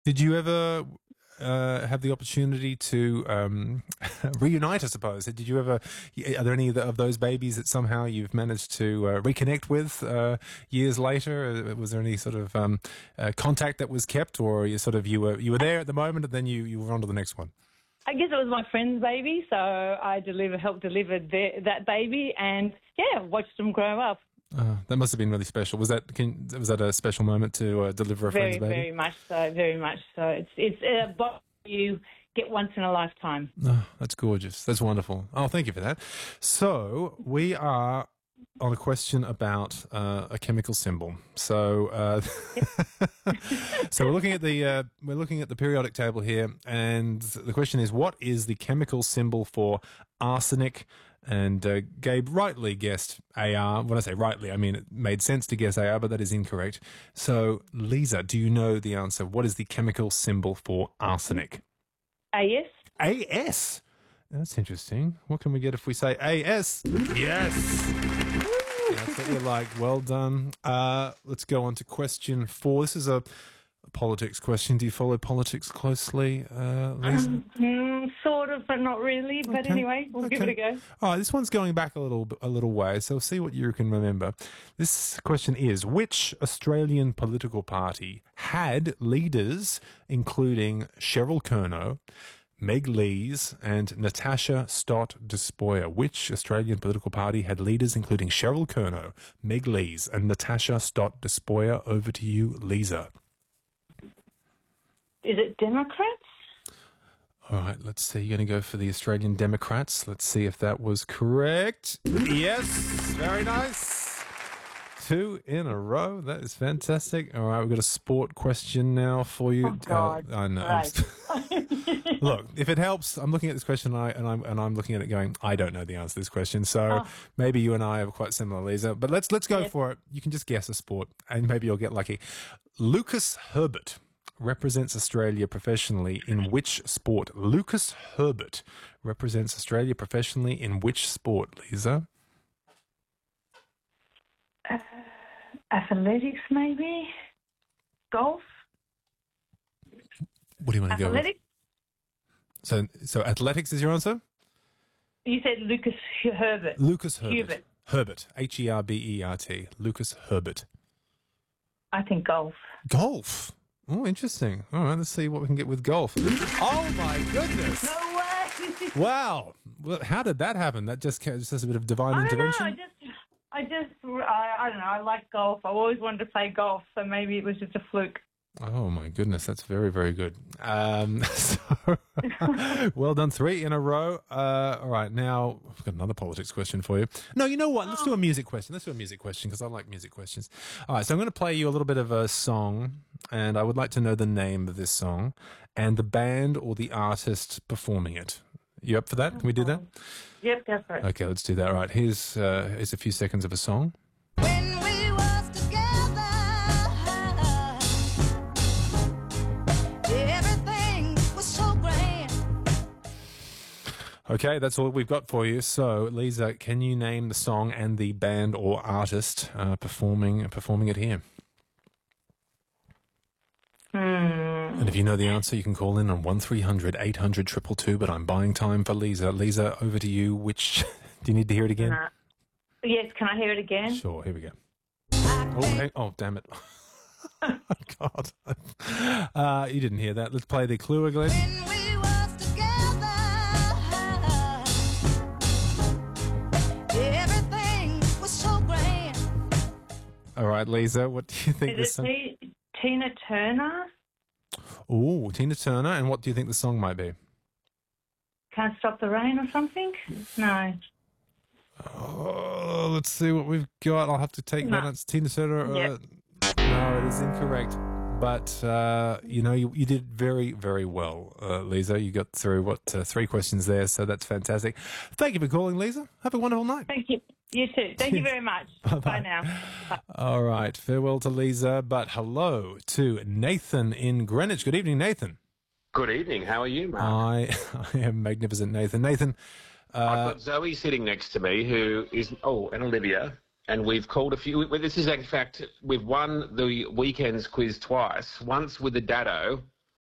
Did you ever have the opportunity to reunite, I suppose? Did you ever, are there any of those babies that somehow you've managed to reconnect with years later? Was there any sort of contact that was kept, or you were there at the moment and then you were on to the next one? I guess it was my friend's baby, so I helped deliver that baby, and watched them grow up. That must have been really special. Was that a special moment to deliver a friend's baby? Very much so. Very much so. It's a bond you get once in a lifetime. Oh, that's gorgeous. That's wonderful. Oh, thank you for that. So we are on a question about a chemical symbol. So, so we're looking at the periodic table here, and the question is, what is the chemical symbol for arsenic? And Gabe rightly guessed AR. When I say rightly, I mean it made sense to guess AR, but that is incorrect. So, Lisa, do you know the answer? What is the chemical symbol for arsenic? AS. AS. That's interesting. What can we get if we say AS? Yes. That's what you like. Well done. Let's go on to question 4. This is a politics question. Do you follow politics closely, Lisa? Sort of, but not really. But anyway, we'll give it a go. All right, this one's going back a little way, so see what you can remember. This question is: which Australian political party had leaders including Cheryl Kernot, Meg Lees, and Natasha Stott Despoja? Which Australian political party had leaders including Cheryl Kernot, Meg Lees, and Natasha Stott Despoja? Over to you, Lisa. Is it Democrats? All right, let's see. You're going to go for the Australian Democrats. Let's see if that was correct. Yes, very nice. 2 in a row. That is fantastic. All right, we've got a sport question now for you. Oh, God. I know. Right. Look, if it helps, I'm looking at this question and I'm looking at it going, I don't know the answer to this question. So maybe you and I are quite similar, Lisa. But let's go for it. You can just guess a sport, and maybe you'll get lucky. Lucas Herbert represents Australia professionally in which sport? Lucas Herbert represents Australia professionally in which sport, Lisa? Athletics, maybe? Golf? What do you want to go with? Athletics? So athletics is your answer? You said Lucas Herbert. Lucas Herbert. Hubert. Herbert. Herbert. Lucas Herbert. I think golf. Golf. Oh, interesting. All right, let's see what we can get with golf. Oh, my goodness. No way. Wow. Well, how did that happen? That just has a bit of divine intervention? I don't know. I like golf. I always wanted to play golf, so maybe it was just a fluke. Oh, my goodness. That's very, very good. Well done. 3 in a row. All right. Now, I've got another politics question for you. No, you know what? Let's do a music question. Because I like music questions. All right. So I'm going to play you a little bit of a song, and I would like to know the name of this song and the band or the artist performing it. You up for that? Can we do that? Yep, go for it. Okay, let's do that. All right. Here's a few seconds of a song. When we was together, everything was so grand. Okay, that's all we've got for you. So, Lisa, can you name the song and the band or artist performing it here? And if you know the answer, you can call in on 1300 800 222, but I'm buying time for Lisa. Lisa, over to you. Which, do you need to hear it again? Yes, can I hear it again? Sure, here we go. Oh, damn it. Oh, God. You didn't hear that. Let's play the clue again. When we was together, everything was so grand. All right, Lisa, what do you think Is this song? it Tina Turner? Oh, Tina Turner. And what do you think the song might be? Can't Stop the Rain or something? No. Oh, let's see what we've got. I'll have to take that. It's Tina Turner. Yep. No, it is incorrect. But, you did very, very well, Lisa. You got through, 3 questions there, so that's fantastic. Thank you for calling, Lisa. Have a wonderful night. Thank you. You too. Thank you very much. Bye now. Bye. All right. Farewell to Lisa, but hello to Nathan in Greenwich. Good evening, Nathan. Good evening. How are you, Mark? I am magnificent, Nathan. Nathan. I've got Zoe sitting next to me, who is, and Olivia, and we've called a few. Well, this is, in fact, we've won the weekend's quiz twice. Once with the Dado,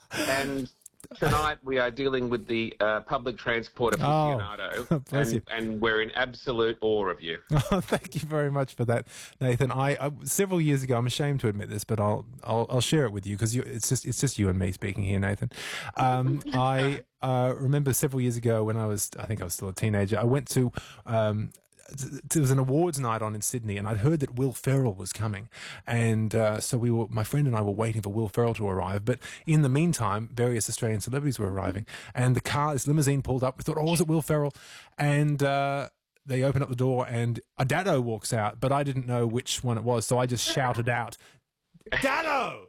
And tonight we are dealing with the public transport aficionado, bless you. and we're in absolute awe of you. Oh, thank you very much for that, Nathan. I several years ago, I'm ashamed to admit this, but I'll share it with you because it's just you and me speaking here, Nathan. I remember several years ago when I think I was still a teenager. I went to. There was an awards night on in Sydney, and I'd heard that Will Ferrell was coming, and so my friend and I were waiting for Will Ferrell to arrive. But in the meantime, various Australian celebrities were arriving, and this limousine pulled up. We thought, oh, was it Will Ferrell? And they opened up the door, and a Dado walks out, but I didn't know which one it was, so I just shouted out, "Dado!"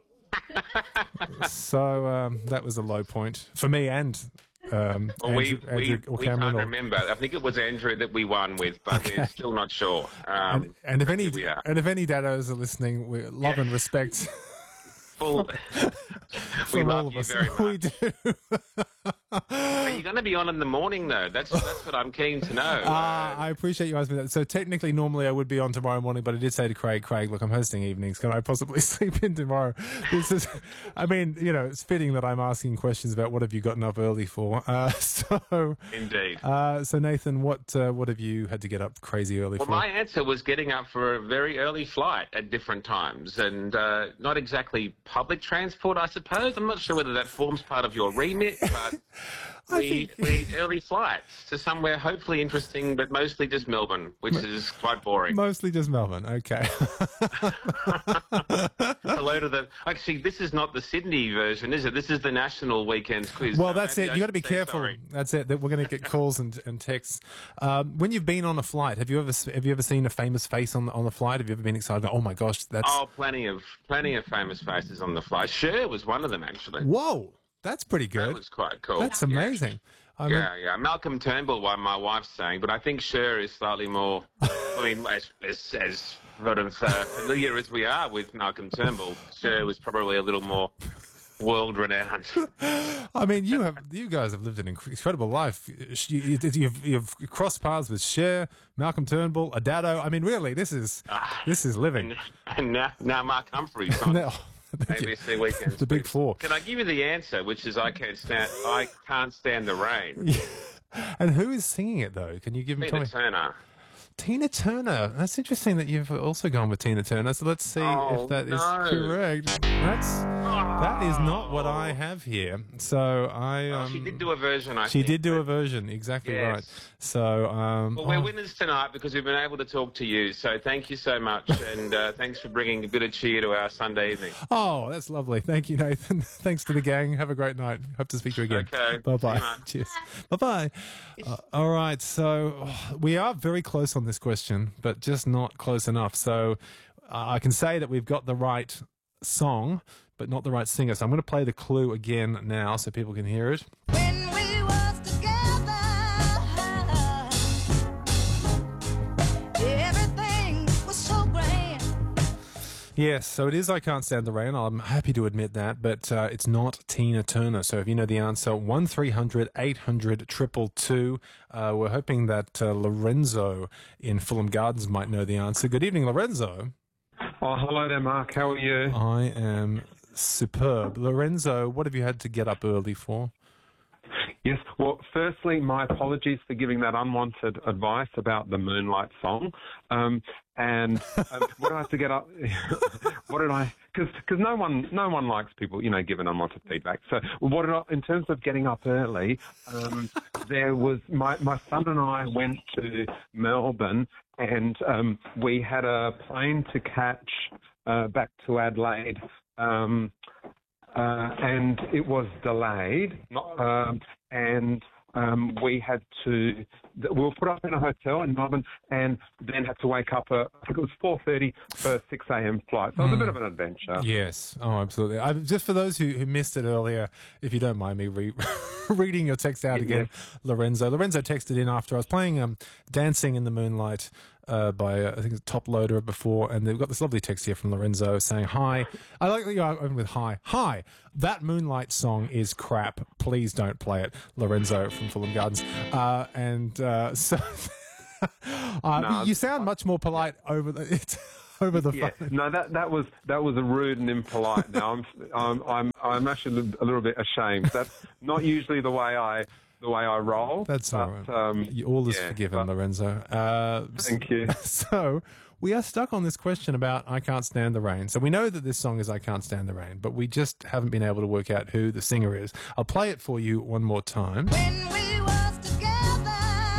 So that was a low point for me and. We or can't Cameron remember. I think it was Andrew that we won with, but we're still not sure. And if any here we are. and if any dados are listening, we love and respect Full, we from all love of you us. very much. We do. Are you going to be on in the morning, though? That's what I'm keen to know. I appreciate you asking me that. So technically, normally I would be on tomorrow morning, but I did say to Craig, look, I'm hosting evenings. Can I possibly sleep in tomorrow? This is, I mean, it's fitting that I'm asking questions about what have you gotten up early for. Indeed. So Nathan, what have you had to get up crazy early Well, for? my answer was getting up for a very early flight at different times, and not exactly public transport, I suppose. I'm not sure whether that forms part of your remit, but we early flights to somewhere hopefully interesting, but mostly just Melbourne, which is quite boring. Mostly just Melbourne. Okay. Hello to the. Actually, this is not the Sydney version, is it? This is the national weekends quiz. Well, So that's maybe it. I You got to should be say careful. sorry. That's it. That we're going to get calls and texts. When you've been on a flight, have you ever seen a famous face on the flight? Have you ever been excited? Oh my gosh, that's Plenty of famous faces on the flight. Cher was one of them, actually. whoa. That's pretty That good. was quite cool. That's Yeah. amazing. I mean, Yeah. Malcolm Turnbull, one my wife's saying, but I think Cher is slightly more. I mean, as sort of familiar as we are with Malcolm Turnbull, Cher was probably a little more world-renowned. I mean, you guys have lived an incredible life. You've crossed paths with Cher, Malcolm Turnbull, Adado. I mean, really, this is living. And now Mark Humphries on No. ABC Weekends. The big four. Can I give you the answer, which is I can't stand the rain. And who is singing it though? Can you give me? Tina Turner. Tina Turner. That's interesting that you've also gone with Tina Turner. So let's see if that is no. correct. That is not what I have here. So She did do a version, I She think. did do a version, exactly Yes. right. So Well, we're winners tonight because we've been able to talk to you. So thank you so much, and thanks for bringing a bit of cheer to our Sunday evening. oh, that's lovely. Thank you, Nathan. Thanks to the gang. Have a great night. Hope to speak to you again. Okay. Bye bye. See you, mate. Cheers. Bye bye. All right. So we are very close on this question, but just not close enough. So I can say that we've got the right song, but not the right singer. So I'm going to play the clue again now so people can hear it. When we was together, everything was so grand. Yes, so it is I Can't Stand the Rain. I'm happy to admit that, but it's not Tina Turner. So if you know the answer, 1300 800 222. We're hoping that Lorenzo in Fulham Gardens might know the answer. Good evening, Lorenzo. Oh, hello there, Mark. How are you? I am superb. Lorenzo, what have you had to get up early for? Yes. Well, firstly, my apologies for giving that unwanted advice about the Moonlight song. And what did I have to get up? What did I? Because no one likes people, giving unwanted feedback. So, what did I? In terms of getting up early, there was my son and I went to Melbourne, and we had a plane to catch back to Adelaide. And it was delayed, and we had to. We were put up in a hotel in Melbourne, and then had to wake up. I think it was 4:30 for a 6 a.m. flight. So it was a bit of an adventure. Yes. Oh, absolutely. Just for those who missed it earlier, if you don't mind me reading your text out again, Lorenzo. Lorenzo texted in after I was playing Dancing in the Moonlight by, I think it's Top Loader before, and they've got this lovely text here from Lorenzo saying, hi. I like that you open with hi. Hi, that Moonlight song is crap. Please don't play it. Lorenzo from Fulham Gardens. So... No, you sound much more polite over the... over the Yeah, phone. no, that was a rude and impolite. Now I'm actually a little bit ashamed. That's not usually the way I roll. That's all but, right. All is yeah, forgiven, but- Lorenzo. Thank you. So we are stuck on this question about I Can't Stand the Rain. So we know that this song is I Can't Stand the Rain, but we just haven't been able to work out who the singer is. I'll play it for you one more time. When we was together,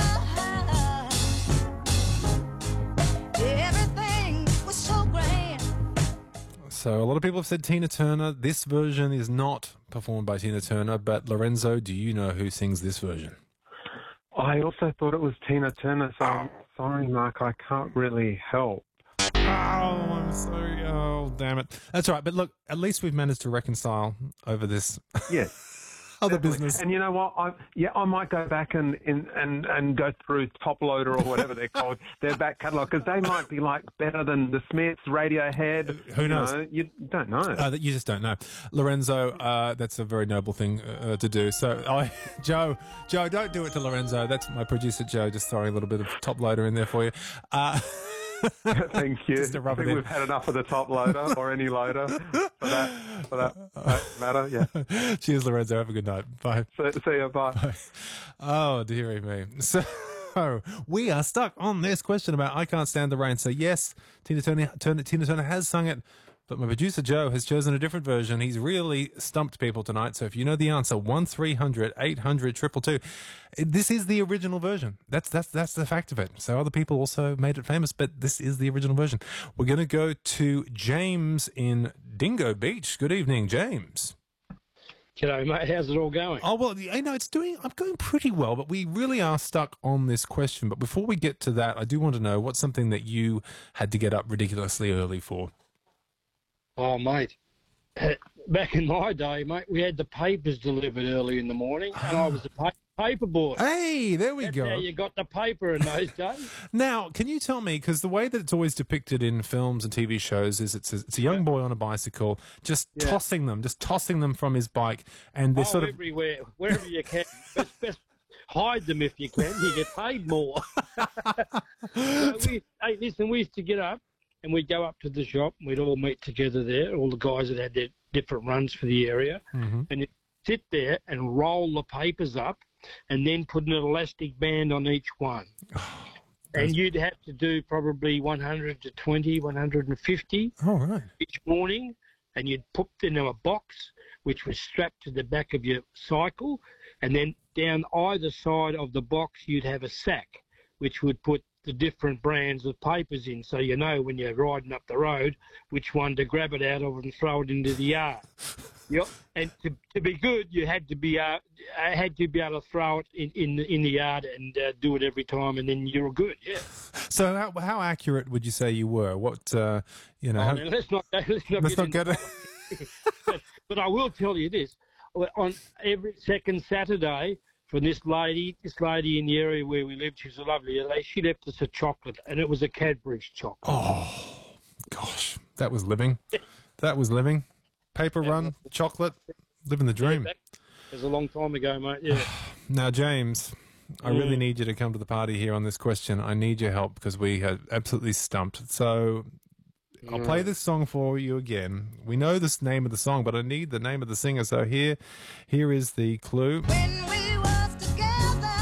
everything was so grand. So a lot of people have said Tina Turner. This version is not performed by Tina Turner, but Lorenzo, do you know who sings this version? I also thought it was Tina Turner, so I'm sorry, Mark, I can't really help. Oh, I'm sorry. Oh, damn it. That's all right. But look, at least we've managed to reconcile over this Yes. other Definitely. business. And you know what? I might go back and go through Top Loader or whatever they're called, their back catalogue, because they might be like better than the Smiths, Radiohead. Who knows? You don't know. You just don't know. Lorenzo, that's a very noble thing to do. So, Joe, don't do it to Lorenzo. That's my producer, Joe, just throwing a little bit of Top Loader in there for you. Thank you. Just to rub I it think in. we've had enough of the Top Loader or any loader for that matter. Yeah. Cheers, Lorenzo. Have a good night. Bye. See you. Bye. Oh, dearie me. So we are stuck on this question about I Can't Stand the Rain. So yes, Tina Turner has sung it, but my producer Joe has chosen a different version. He's really stumped people tonight. So if you know the answer, 1300 800 222. This is the original version. That's the fact of it. So other people also made it famous, but this is the original version. We're going to go to James in Dingo Beach. Good evening, James. G'day, mate. How's it all going? Oh, well, I'm going pretty well, but we really are stuck on this question. But before we get to that, I do want to know what's something that you had to get up ridiculously early for. Oh, mate. Back in my day, mate, we had the papers delivered early in the morning, and I was a paper boy. Hey, there we That's go. how you got the paper in those days. Now, can you tell me, because the way that it's always depicted in films and TV shows is it's a young boy on a bicycle just tossing them from his bike, and they're sort of... everywhere, wherever you can. Best hide them if you can. You get paid more. Listen, we used to get up, and we'd go up to the shop, and we'd all meet together there, all the guys that had their different runs for the area, and you'd sit there and roll the papers up and then put an elastic band on each one. And you'd have to do probably 120, 150 each morning, and you'd put them in a box which was strapped to the back of your cycle, and then down either side of the box you'd have a sack which would put the different brands of papers in, so you know when you're riding up the road which one to grab it out of and throw it into the yard. Yep. And to be good, you had to be able to throw it in the yard and do it every time, and then you were good. Yeah. So how accurate would you say you were? What Now, let's not get into but I will tell you this: on every second Saturday. From this lady in the area where we lived, she was a lovely lady. She left us a chocolate, and it was a Cadbury's chocolate. Oh, gosh, that was living. That was living. Paper run, chocolate, living the dream. It was a long time ago, mate. Yeah. Now, James, I really need you to come to the party here on this question. I need your help because we have absolutely stumped. So I'll play this song for you again. We know this name of the song, but I need the name of the singer. So here is the clue. When we was together,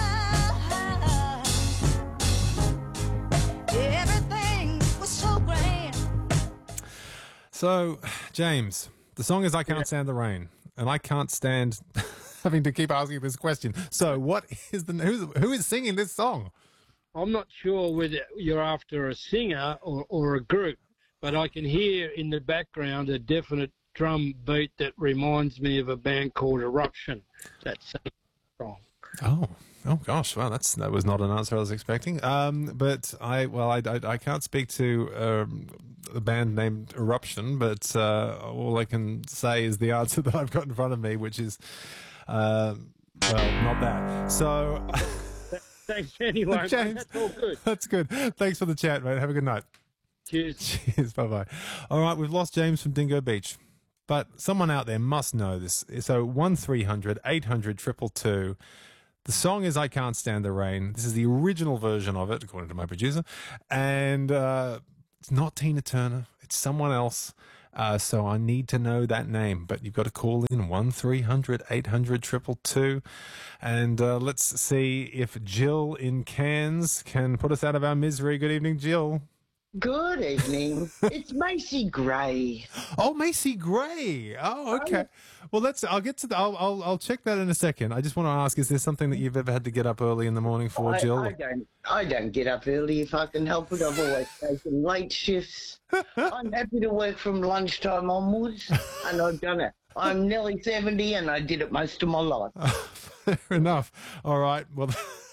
everything was so grand. So, James, the song is I Can't Stand the Rain, and I can't stand having to keep asking this question. So, what is who is singing this song? I'm not sure whether you're after a singer or a group, but I can hear in the background a definite drum beat that reminds me of a band called Eruption. That's song. Oh gosh! Well, that was not an answer I was expecting. But I can't speak to a band named Eruption, but all I can say is the answer that I've got in front of me, which is not that. So. Thanks anyway, James, mate. That's all good. That's good. Thanks for the chat, mate. Have a good night. Cheers. Cheers. Bye-bye. All right, we've lost James from Dingo Beach, but someone out there must know this. So 1300 800 222. The song is I Can't Stand the Rain. This is the original version of it, according to my producer. And It's not Tina Turner. It's someone else. So I need to know that name. But you've got to call in 1300 800 222. And let's see if Jill in Cairns can put us out of our misery. Good evening, Jill. Good evening. It's Macy Gray. Oh, Macy Gray. Oh, okay. Well, I'll get to the. I'll check that in a second. I just want to ask: is there something that you've ever had to get up early in the morning for, Jill? I don't get up early if I can help it. I've always taken late shifts. I'm happy to work from lunchtime onwards, and I've done it. I'm nearly 70, and I did it most of my life. Fair enough. All right. Well.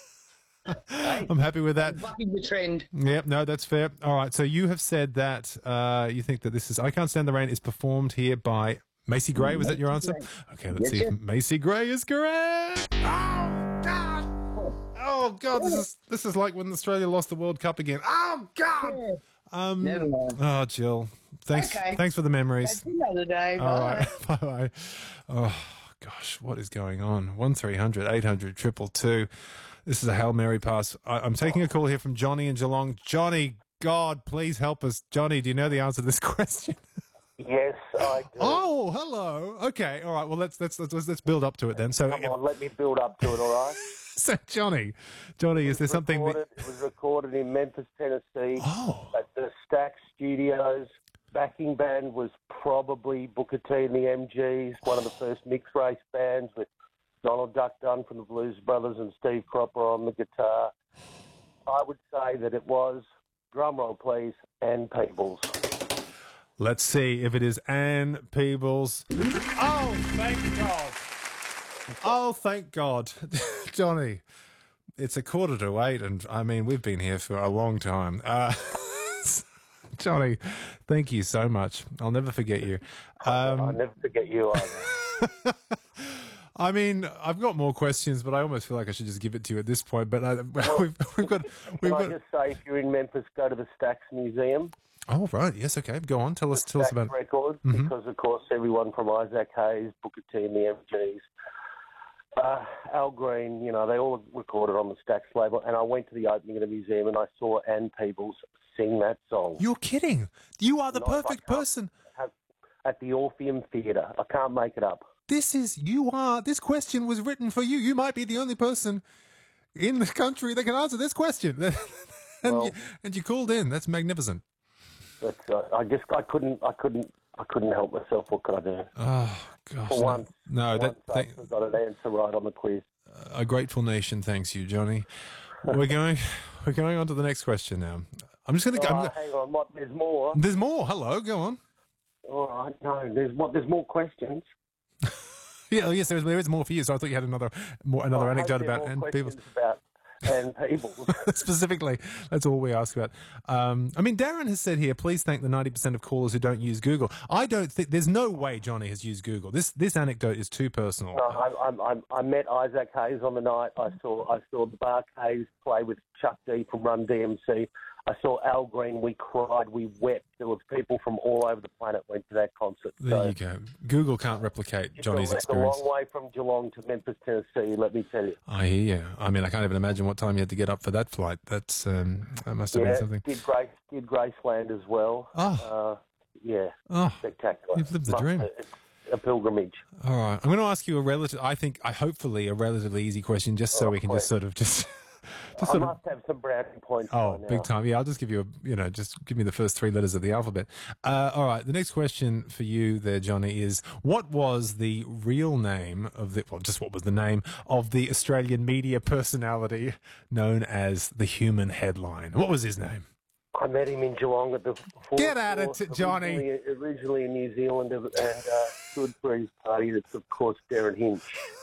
I'm happy with that. Bucking the trend. Yep, no, that's fair. All right, so you have said that you think that this is I Can't Stand the Rain is performed here by Macy Gray. Was that your answer? Okay, let's see if Macy Gray is correct. Oh, God. Oh, God, this is like when Australia lost the World Cup again. Oh, God. Never mind. Oh, Jill, thanks for the memories. That's another day. All Bye. right, bye-bye. Oh, gosh, what is going on? 1300 800 222. This is a Hail Mary pass. I'm taking a call here from Johnny in Geelong. Johnny, God, please help us. Johnny, do you know the answer to this question? Yes, I do. Oh, hello. Okay, all right. Well, let's build up to it then. So, Come on, let me build up to it, all right? so Johnny, is there something? It was recorded in Memphis, Tennessee, at the Stax Studios. Backing band was probably Booker T and the MGs, one of the first mixed race bands with Donald Duck Dunn from the Blues Brothers and Steve Cropper on the guitar. I would say that it was, drumroll please, Ann Peebles. Let's see if it is Ann Peebles. Oh, thank God. Oh, thank God. Johnny, it's 7:45, and I mean, we've been here for a long time. Johnny, thank you so much. I'll never forget you. I'll never forget you either. I mean, I've got more questions, but I almost feel like I should just give it to you at this point. But we've got. Can I just say, if you're in Memphis, go to the Stax Museum. Oh right, yes, okay. Go on, tell us about records, because of course everyone from Isaac Hayes, Booker T, and the MGs, Al Green, you know, they all recorded on the Stax label. And I went to the opening of the museum and I saw Ann Peebles sing that song. You're kidding! You are the perfect person. At the Orpheum Theatre, I can't make it up. This question was written for you. You might be the only person in the country that can answer this question. and you called in. That's magnificent. But I couldn't help myself. What could I do? Oh gosh. For once, I got an answer right on the quiz. A grateful nation thanks you, Johnny. We're going on to the next question now. I'm just going to go. Hang on, there's more. There's more. Hello, go on. All right, no, there's more questions. Yeah, yes, there is more for you. So I thought you had another anecdote about Ann Peebles. And Peebles. Specifically, that's all we ask about. I mean, Darren has said here, please thank the 90% of callers who don't use Google. I don't think there's no way Johnny has used Google. This anecdote is too personal. No, I met Isaac Hayes on the night. I saw the Bark Hayes play with Chuck D from Run DMC. I saw Al Green. We cried. We wept. There was people from all over the planet went to that concert. There you go. Google can't replicate Johnny's experience. It's a long way from Geelong to Memphis, Tennessee. Let me tell you. I hear you. I mean, I can't even imagine what time you had to get up for that flight. That must have been something. Did Graceland as well. Oh. Yeah. Oh. Spectacular. You've lived the dream. It's a pilgrimage. All right. I'm going to ask you hopefully a relatively easy question, just so we can just sort of I must have some brownie points. Oh, big time. Yeah, I'll just give you just give me the first three letters of the alphabet. All right. The next question for you there, Johnny, is what was the real name of what was the name of the Australian media personality known as the Human Headline? What was his name? I met him in Geelong at the Get at it, Johnny. Originally in New Zealand and stood for his party. That's, of course, Darren Hinch.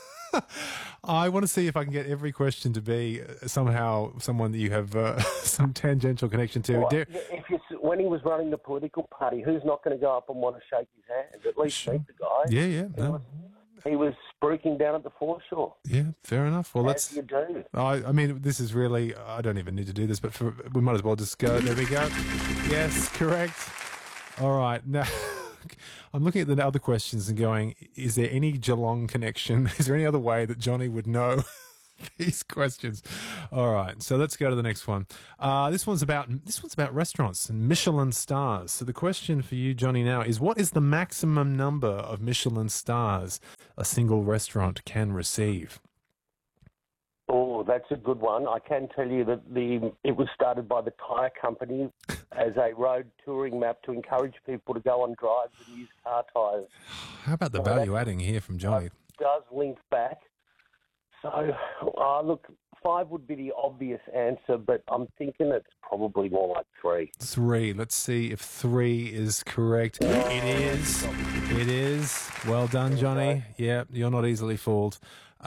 I want to see if I can get every question to be somehow someone that you have some tangential connection to. Well, when he was running the political party, who's not going to go up and want to shake his hand? At least meet the guy. Yeah. He was spruiking down at the foreshore. Yeah, fair enough. Well, As you do. I mean, this is really. I don't even need to do this, but we might as well just go. There we go. Yes, correct. All right, now. I'm looking at the other questions and going, is there any Geelong connection? Is there any other way that Johnny would know these questions. All right, so let's go to the next one. This one's about restaurants and Michelin stars. So the question for you, Johnny, now is: what is the maximum number of Michelin stars a single restaurant can receive? Oh, that's a good one. I can tell you that it was started by the tyre company as a road touring map to encourage people to go on drives and use car tyres. How about the value adding here from Johnny? It does link back. So, look, 5 would be the obvious answer, but I'm thinking it's probably more like 3. 3. Let's see if 3 is correct. It is. It is. Well done, Johnny. Yeah, you're not easily fooled.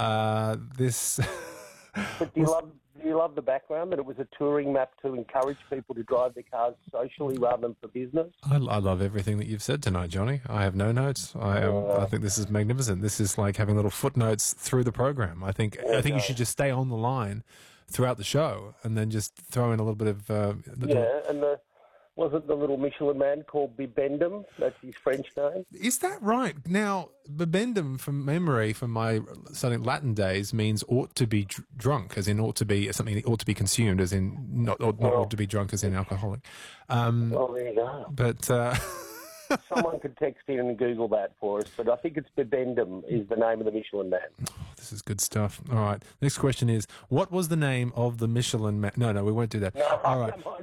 This... But do you love the background that it was a touring map to encourage people to drive their cars socially rather than for business? I love everything that you've said tonight, Johnny. I have no notes. I think this is magnificent. This is like having little footnotes through the program. I think you should just stay on the line throughout the show and then just throw in a little bit of... and wasn't the little Michelin man called Bibendum? That's his French name. Is that right? Now, Bibendum, from memory, from my studying Latin days, means ought to be drunk, as in ought to be something that ought to be consumed, as in not ought to be drunk, as in alcoholic. Well, there you go. But... Someone could text in and Google that for us, but I think it's Bibendum is the name of the Michelin man. Oh, this is good stuff. All right. Next question is, what was the name of the Michelin man? No, we won't do that. No, all right. come on.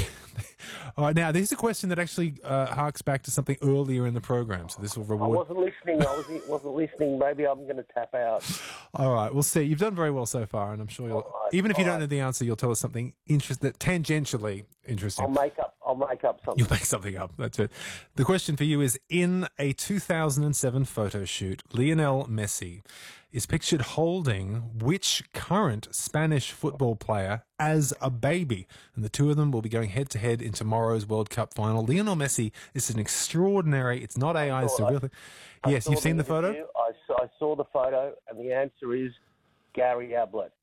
All right. Now, this is a question that actually harks back to something earlier in the program, so this will reward... I wasn't listening. Wasn't listening. Maybe I'm going to tap out. All right. We'll see. You've done very well so far, and I'm sure you'll... Even if you don't know the answer, you'll tell us something tangentially interesting. I'll make up something. You'll make something up. That's it. The question for you is, in a 2007 photo shoot, Lionel Messi is pictured holding which current Spanish football player as a baby? And the two of them will be going head-to-head in tomorrow's World Cup final. Lionel Messi is an extraordinary... It's not AI, it's a real thing. Yes, you've seen the photo? I saw the photo, and the answer is Gary Ablett.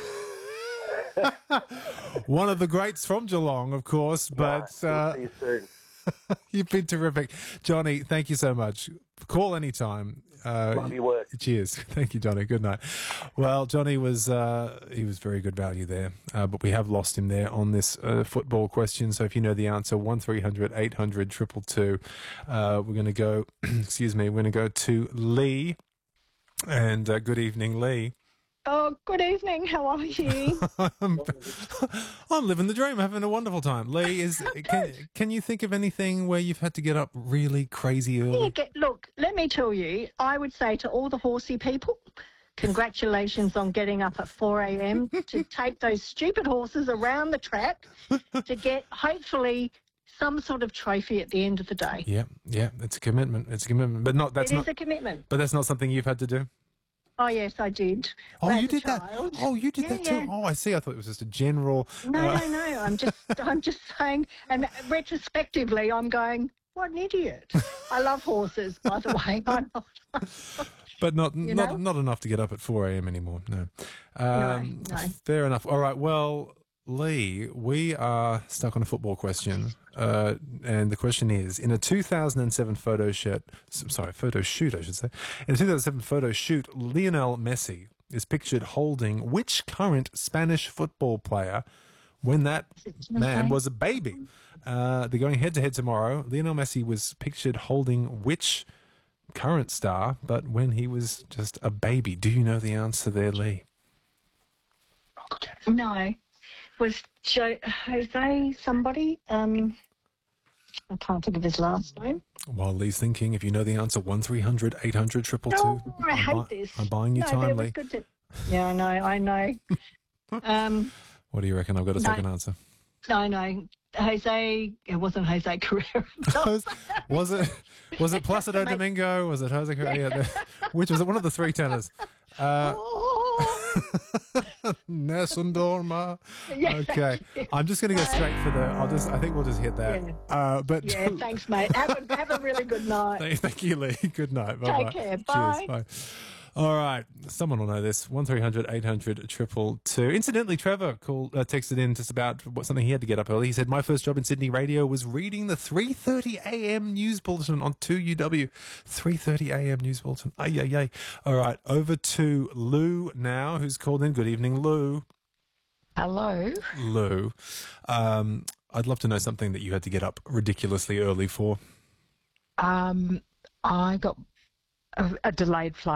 One of the greats from Geelong, of course, but... See you soon. You've been terrific. Johnny, thank you so much. Call anytime. Love your work. Cheers. Thank you, Johnny. Good night. Well, Johnny was very good value there, but we have lost him there on this football question. So if you know the answer, 1300 800 222. We're going to go, we're going to go to Lee. And good evening, Lee. Oh, good evening. How are you? I'm living the dream, having a wonderful time. Lee, can you think of anything where you've had to get up really crazy early? Yeah, look, let me tell you, I would say to all the horsey people, congratulations on getting up at 4 a.m. to take those stupid horses around the track to get, hopefully, some sort of trophy at the end of the day. Yeah, it's a commitment. It's a commitment, but it is a commitment. But that's not something you've had to do. Oh, yes, I did. Oh, you did that? Oh, you did that too? Yeah. Oh, I see. I thought it was just a general... No. I'm just saying, and retrospectively, I'm going, what an idiot. I love horses, by the way. I'm not... But not enough to get up at 4 a.m. anymore, no. No. Fair enough. All right, well, Lee, we are stuck on a football question. And the question is, in a 2007 photo shoot, I should say. In a 2007 photo shoot, Lionel Messi is pictured holding which current Spanish football player when that man was a baby? They're going head-to-head tomorrow. Lionel Messi was pictured holding which current star, but when he was just a baby? Do you know the answer there, Lee? No. Was Jose somebody? I can't think of his last name. While Lee's thinking, if you know the answer, 1300 800 222. Oh, I hate this. I'm buying you time, Lee. Yeah, I know. What do you reckon? I've got a second answer. No. Jose, it wasn't Jose Carrera. Was it Placido Domingo? Was it Jose Carrera? Yeah, which was it? One of the three tenors. Nessun Dorma. Okay, I'm just going to go straight for I think we'll just hit that. Yeah. Thanks, mate. Have a really good night. Thank you, Lee. Good night. Bye. Take care. Bye. Cheers. Bye. All right, someone will know this. 1300 800 222. Incidentally, Trevor texted in just about something he had to get up early. He said, my first job in Sydney radio was reading the 3:30 a.m. news bulletin on 2UW. 3:30 a.m. news bulletin. Ay, ay, ay. All right, over to Lou now, who's called in. Good evening, Lou. Hello. Lou. I'd love to know something that you had to get up ridiculously early for. I got a delayed flight